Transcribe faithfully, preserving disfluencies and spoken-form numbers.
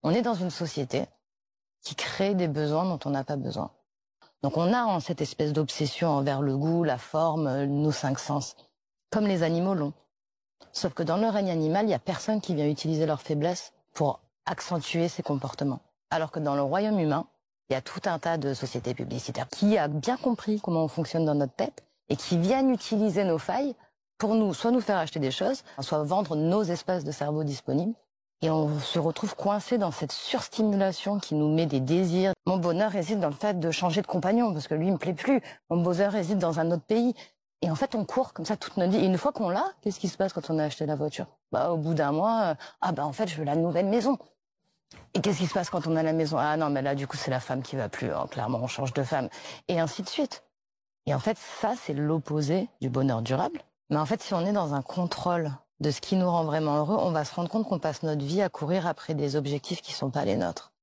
On est dans une société qui crée des besoins dont on n'a pas besoin. Donc on a hein, cette espèce d'obsession envers le goût, la forme, nos cinq sens, comme les animaux l'ont. Sauf que dans le règne animal, il n'y a personne qui vient utiliser leur faiblesse pour accentuer ses comportements. Alors que dans le royaume humain, il y a tout un tas de sociétés publicitaires qui a bien compris comment on fonctionne dans notre tête et qui viennent utiliser nos failles pour nous, soit nous faire acheter des choses, soit vendre nos espaces de cerveau disponibles. Et on se retrouve coincé dans cette surstimulation qui nous met des désirs. Mon bonheur réside dans le fait de changer de compagnon, parce que lui, il me plaît plus. Mon bonheur réside dans un autre pays. Et en fait, on court comme ça toute notre vie. Et une fois qu'on l'a, qu'est-ce qui se passe quand on a acheté la voiture? Bah, au bout d'un mois, euh, ah bah en fait, je veux la nouvelle maison. Et qu'est-ce qui se passe quand on a la maison? Ah non, mais là, du coup, c'est la femme qui va plus. Hein. Clairement, on change de femme. Et ainsi de suite. Et en fait, ça, c'est l'opposé du bonheur durable. Mais en fait, si on est dans un contrôle de ce qui nous rend vraiment heureux, on va se rendre compte qu'on passe notre vie à courir après des objectifs qui sont pas les nôtres.